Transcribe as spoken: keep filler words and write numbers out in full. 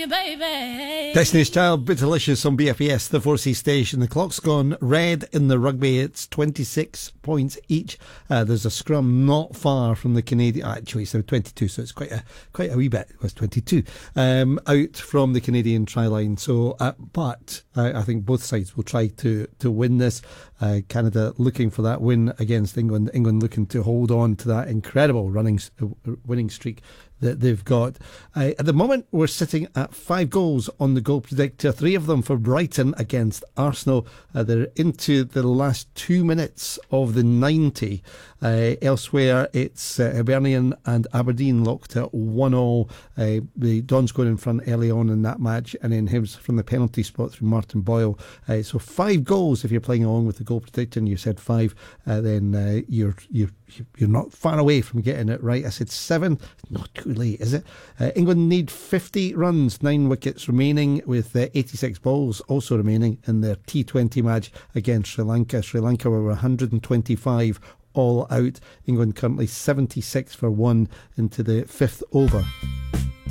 baby. Destiny's Child, Bitalicious on B F E S, the four C station. The clock's gone red in the rugby. It's twenty-six points each. Uh, there's a scrum not far from the Canadian. Actually, it's twenty-two, so it's quite a quite a wee bit. It was twenty-two um, out from the Canadian try line. So, uh, but uh, I think both sides will try to to win this. Uh, Canada looking for that win against England. England looking to hold on to that incredible running uh, winning streak that they've got. Uh, at the moment, we're sitting at five goals on the goal predictor, three of them for Brighton against Arsenal. Uh, they're into the last two minutes of the ninety. Uh, elsewhere, it's uh, Hibernian and Aberdeen locked at one all. Uh, the Dons going in front early on in that match, and then Hibs from the penalty spot through Martin Boyle. Uh, so five goals if you're playing along with the goal predictor, and you said five, uh, then uh, you're you're you're not far away from getting it right. I said seven. Not too late, is it? Uh, England need fifty runs, nine wickets remaining, with uh, eighty-six balls also remaining in their T twenty match against Sri Lanka. Sri Lanka were one hundred twenty-five all out. England currently seventy-six for one into the fifth over.